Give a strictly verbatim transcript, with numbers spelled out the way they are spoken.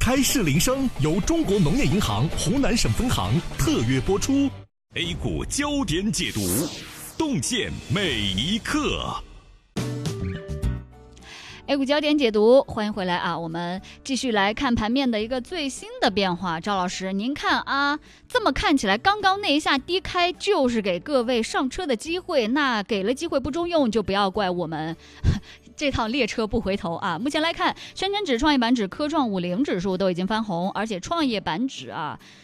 开市铃声由中国农业银行湖南省分行特约播出。A 股焦点解读，洞见每一刻。 A 股焦点解读，欢迎回来啊！我们继续来看盘面的一个最新的变化。赵老师，您看啊，这么看起来，刚刚那一下低开就是给各位上车的机会，那给了机会不中用，就不要怪我们。这趟列车不回头啊！目前来看，深成指、创业板指、科创五零指数都已经翻红，而且创业板指啊，